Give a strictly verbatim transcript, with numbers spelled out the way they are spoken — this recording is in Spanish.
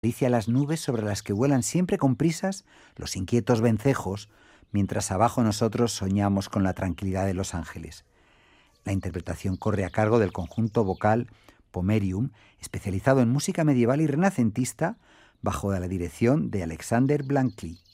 acaricia las nubes sobre las que vuelan siempre con prisas los inquietos vencejos, mientras abajo nosotros soñamos con la tranquilidad de los ángeles. La interpretación corre a cargo del conjunto vocal Pomerium, especializado en música medieval y renacentista, bajo la dirección de Alexander Blanqui.